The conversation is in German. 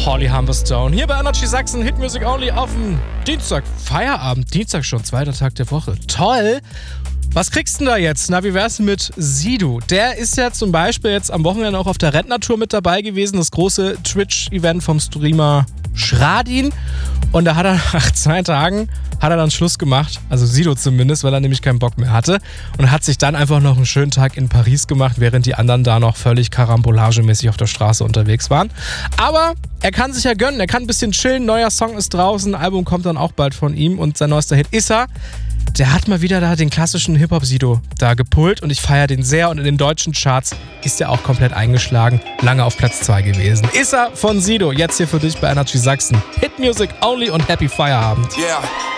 Holly Humberstone. Hier bei Energy Sachsen, Hit Music Only auf dem Dienstag. Feierabend, Dienstag schon, zweiter Tag der Woche. Toll! Was kriegst du denn da jetzt? Na, wie wär's mit Sido? Der ist ja zum Beispiel jetzt am Wochenende auch auf der Rentnertour mit dabei gewesen. Das große Twitch-Event vom Streamer Schradin. Und da hat er nach 2 Tagen dann Schluss gemacht. Also Sido zumindest, weil er nämlich keinen Bock mehr hatte. Und hat sich dann einfach noch einen schönen Tag in Paris gemacht, während die anderen da noch völlig karambolagemäßig auf der Straße unterwegs waren. Aber er kann sich ja gönnen. Er kann ein bisschen chillen. Neuer Song ist draußen. Ein Album kommt dann auch bald von ihm. Und sein neuester Hit Issa. Der hat mal wieder da den klassischen Hip-Hop-Sido da gepult und ich feiere den sehr und in den deutschen Charts ist er auch komplett eingeschlagen, lange auf Platz 2 gewesen. Issa von Sido, jetzt hier für dich bei Energy Sachsen. Hit Music Only und Happy Feierabend. Yeah.